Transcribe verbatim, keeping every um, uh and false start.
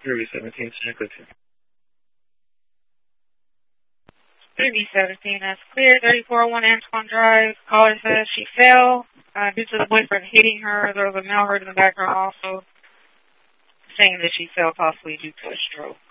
Ruby seventeen, Nicholson. Ruby seventeen, that's clear. thirty-four oh one Antoine Drive. Caller says she fell uh, due to the boyfriend hitting her. There was a male hurt in the background also saying that she fell possibly due to a stroke.